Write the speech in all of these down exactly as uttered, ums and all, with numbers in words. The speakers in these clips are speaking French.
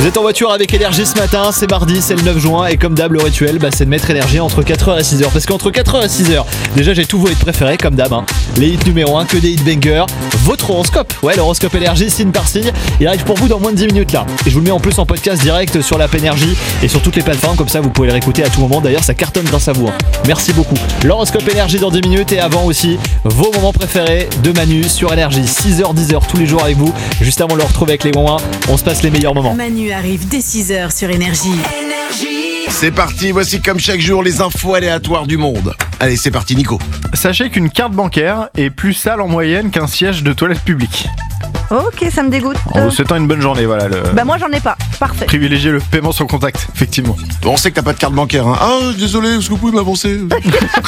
êtes en voiture avec Énergie ce matin, c'est mardi, c'est le neuf juin et comme d'hab le rituel bah, c'est de mettre Énergie entre quatre heures et six heures. Parce qu'entre quatre heures et six heures, déjà j'ai tous vos hits préférés comme d'hab hein. Les hits numéro un, que des hits bangers. Votre horoscope, ouais l'horoscope Énergie signe par signe. Il arrive pour vous dans moins de dix minutes là. Et je vous le mets en plus en podcast direct sur l'app Énergie et sur toutes les plateformes, comme ça vous pouvez le réécouter à tout moment. D'ailleurs ça cartonne grâce à vous hein. Merci beaucoup. L'horoscope Énergie dans dix minutes et avant aussi vos moments préférés de Manu sur Énergie. Six heures dix heures tous les jours avec vous. Juste avant de le retrouver avec les moins, on se passe les meilleurs moments. Manu arrive dès six heures sur Énergie. C'est parti, voici comme chaque jour les infos aléatoires du monde. Allez, c'est parti Nico. Sachez qu'une carte bancaire est plus sale en moyenne qu'un siège de toilette publique. Ok, ça me dégoûte. En Euh, vous souhaitant une bonne journée, voilà. Le... Bah moi j'en ai pas, parfait. Privilégier le paiement sans contact, effectivement. Bon, on sait que t'as pas de carte bancaire hein. Ah désolé, est-ce que vous pouvez m'avancer? Mais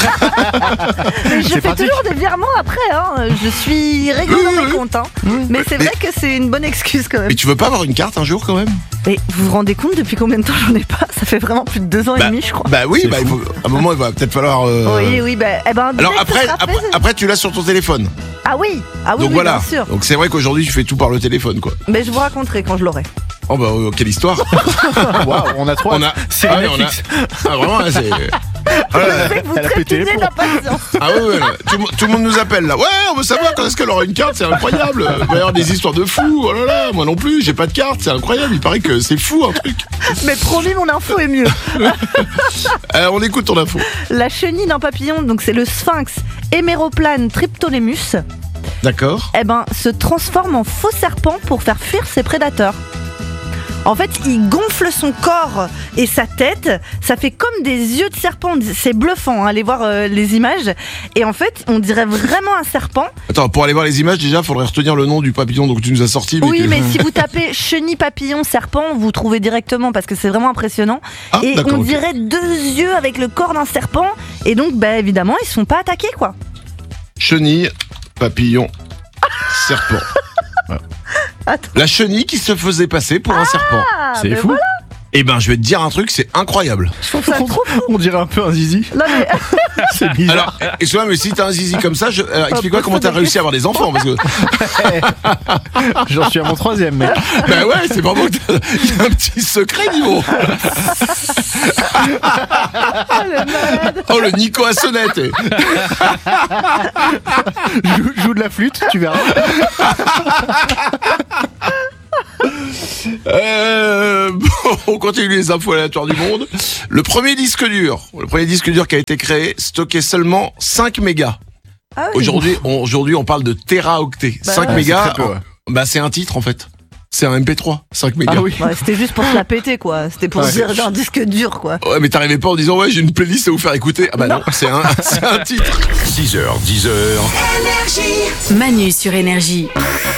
je C'est fais pratique. toujours des virements après, hein. Je suis réglée Oui, dans oui, mes oui. comptes, hein. Mais c'est Mais- vrai que c'est une bonne excuse quand même. Mais tu veux pas avoir une carte un jour quand même? Et vous vous rendez compte depuis combien de temps j'en ai pas? Ça fait vraiment plus de deux ans et demi, je crois. Bah oui, C'est bah il fou. faut, à un moment il va peut-être falloir... euh, Oui, oui, bah, eh ben, dès Alors que ce après, sera fait, après, c'est- après tu l'as sur ton téléphone. Ah oui, ah oui, Donc oui, voilà. bien sûr. Donc c'est vrai qu'aujourd'hui tu fais tout par le téléphone quoi. Mais je vous raconterai quand je l'aurai. Oh bah euh, quelle histoire. Waouh, on a trois. On a... C'est ah, ouais, on a... Netflix. ah vraiment là, c'est... Ah, là, là. Je sais que vous Elle a pété les trépidez plombs. d'impatience. Ah ouais, ouais, ouais. Tout, le mo- tout le monde nous appelle là. Ouais, on veut savoir quand est-ce qu'elle aura une carte, c'est incroyable. Il va y avoir des histoires de fous. Oh là là, moi non plus, j'ai pas de carte, c'est incroyable. Il paraît que c'est fou un truc. Mais promis, mon info est mieux. Euh, on écoute ton info. La chenille d'un papillon, donc c'est le sphinx Héméroplane triptolemus, D'accord. eh ben, se transforme en faux serpent pour faire fuir ses prédateurs. En fait, il gonfle son corps et sa tête, ça fait comme des yeux de serpent. C'est bluffant, hein, allez voir euh, les images. Et en fait, on dirait vraiment un serpent. Attends, pour aller voir les images, déjà, faudrait retenir le nom du papillon donc tu nous as sorti. Oui, que- mais si vous tapez chenille, papillon, serpent, vous trouvez directement parce que c'est vraiment impressionnant. Ah, Et d'accord, on ok. dirait deux yeux avec le corps d'un serpent. Et donc, bah, évidemment, ils sont pas attaqués, quoi. Chenille, papillon, serpent. Attends. La chenille qui se faisait passer pour un serpent. Ah, C'est ben fou. voilà, Eh ben, je vais te dire un truc, c'est incroyable. je trouve ça trop fou. On dirait un peu un zizi. Non, mais... C'est bizarre. Alors, excuse-moi, mais si t'as un zizi comme ça, je, euh, explique-moi pas comment ça, t'as mais- réussi à avoir des enfants. Parce que, J'en suis à mon troisième, mec. ben ouais, c'est vraiment que t'as il y a un petit secret, niveau. Oh, le Nico à sonnette. eh. Joue, joue de la flûte, tu verras. Euh, bon, on continue les infos aléatoires du monde. Le premier disque dur, le premier disque dur qui a été créé, stockait seulement cinq mégas. Ah oui. Aujourd'hui, on, aujourd'hui, on parle de téraoctets. Bah cinq ouais, mégas, c'est très peu, ouais. bah c'est un titre en fait. C'est un M P trois, cinq mégas. Ah oui. Ouais, c'était juste pour se la péter, quoi. C'était pour Ouais. dire d'un disque dur, quoi. Ouais, mais t'arrivais pas en disant ouais, j'ai une playlist à vous faire écouter. Ah bah non, c'est un, c'est un titre. six heures, dix heures. Manu sur Énergie.